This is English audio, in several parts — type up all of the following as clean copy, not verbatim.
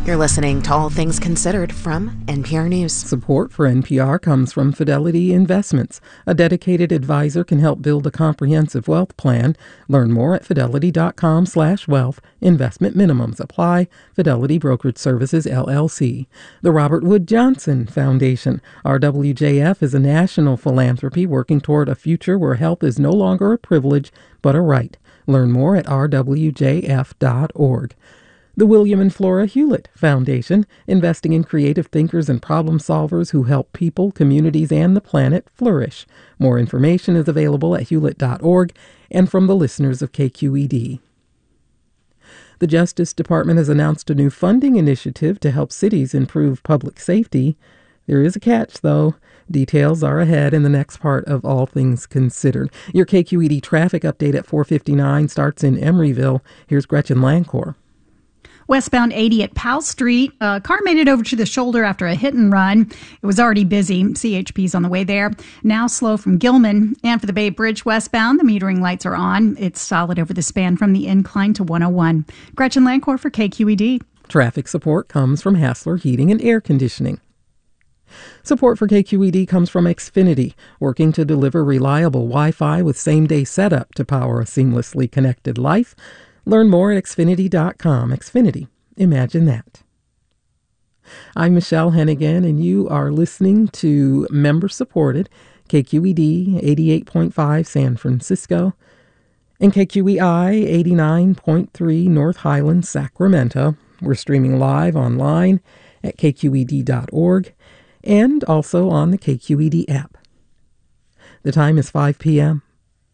You're listening to All Things Considered from NPR News. Support for NPR comes from Fidelity Investments. A dedicated advisor can help build a comprehensive wealth plan. Learn more at fidelity.com/wealth. Investment minimums apply. Fidelity Brokerage Services, LLC. The Robert Wood Johnson Foundation. RWJF is a national philanthropy working toward a future where health is no longer a privilege, but a right. Learn more at rwjf.org. The William and Flora Hewlett Foundation, investing in creative thinkers and problem solvers who help people, communities, and the planet flourish. More information is available at hewlett.org and from the listeners of KQED. The Justice Department has announced a new funding initiative to help cities improve public safety. There is a catch, though. Details are ahead in the next part of All Things Considered. Your KQED traffic update at 4:59 starts in Emeryville. Here's Gretchen Lancor. Westbound 80 at Powell Street. A car made it over to the shoulder after a hit and run. It was already busy. CHP's on the way there. Now slow from Gilman. And for the Bay Bridge westbound, the metering lights are on. It's solid over the span from the incline to 101. Gretchen Lancor for KQED. Traffic support comes from Hassler Heating and Air Conditioning. Support for KQED comes from Xfinity, working to deliver reliable Wi-Fi with same-day setup to power a seamlessly connected life. Learn more at Xfinity.com. Xfinity. Imagine that. I'm Michelle Hennigan, and you are listening to member-supported KQED 88.5 San Francisco and KQEI 89.3 North Highlands, Sacramento. We're streaming live online at kqed.org and also on the KQED app. The time is 5 p.m.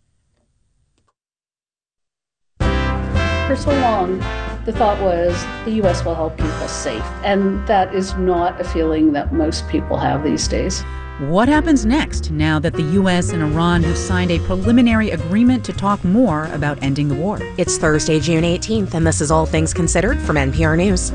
For so long, the thought was the U.S. will help keep us safe. And that is not a feeling that most people have these days. What happens next now that the U.S. and Iran have signed a preliminary agreement to talk more about ending the war? It's Thursday, June 18th, and this is All Things Considered from NPR News.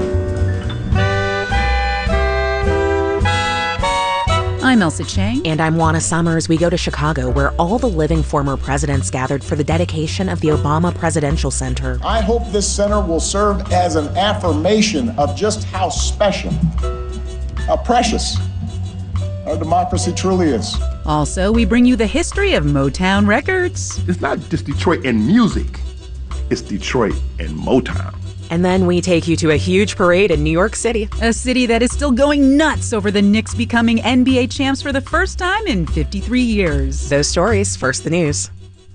I'm Elsa Chang. And I'm Juana Summers. We go to Chicago, where all the living former presidents gathered for the dedication of the Obama Presidential Center. I hope this center will serve as an affirmation of just how special, how precious our democracy truly is. Also, we bring you the history of Motown Records. It's not just Detroit and music. It's Detroit and Motown. And then we take you to a huge parade in New York City. A city that is still going nuts over the Knicks becoming NBA champs for the first time in 53 years. Those stories, first the news.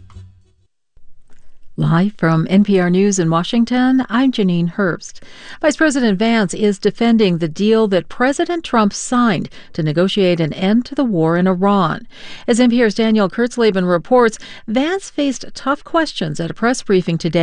Live from NPR News in Washington, I'm Janine Herbst. Vice President Vance is defending the deal that President Trump signed to negotiate an end to the war in Iran. As NPR's Danielle Kurtzleben reports, Vance faced tough questions at a press briefing today